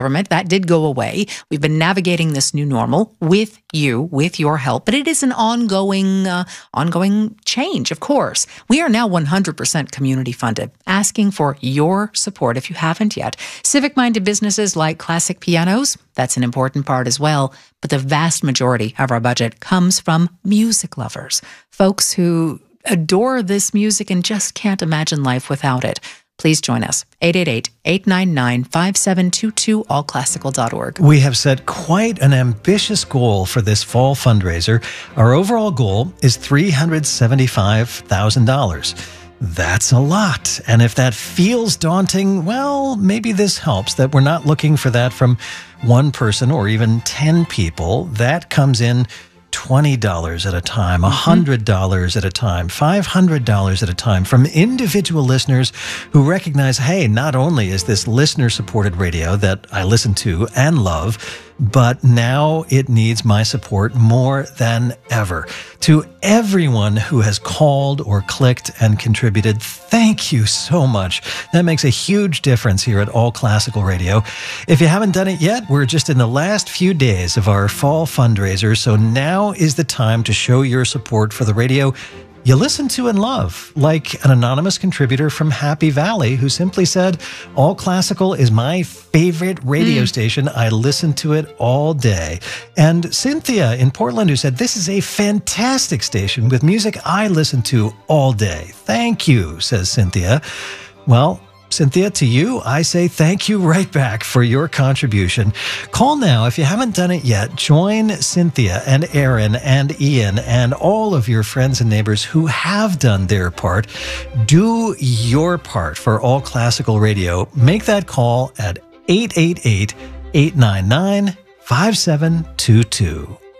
government. That did go away. We've been navigating this new normal with you, with your help, but it is an ongoing change, of course. We are now 100% community funded, asking for your support if you haven't yet. Civic-minded businesses like Classic Pianos, that's an important part as well, but the vast majority of our budget comes from music lovers, folks who adore this music and just can't imagine life without it. Please join us. 888-899-5722, allclassical.org. We have set quite an ambitious goal for this fall fundraiser. Our overall goal is $375,000. That's a lot. And if that feels daunting, well, maybe this helps that we're not looking for that from one person or even 10 people. That comes in $20 at a time, $100 at a time, $500 at a time from individual listeners who recognize, hey, not only is this listener-supported radio that I listen to and love, but now it needs my support more than ever. To everyone who has called or clicked and contributed, thank you so much. That makes a huge difference here at All Classical Radio. If you haven't done it yet, we're just in the last few days of our fall fundraiser, so now is the time to show your support for the radio you listen to and love, like an anonymous contributor from Happy Valley who simply said, All Classical is my favorite radio station. I listen to it all day. And Cynthia in Portland who said, this is a fantastic station with music I listen to all day. Thank you, says Cynthia. Well, Cynthia, to you, I say thank you right back for your contribution. Call now if you haven't done it yet. Join Cynthia and Aaron and Ian and all of your friends and neighbors who have done their part. Do your part for All Classical Radio. Make that call at 888-899-5722.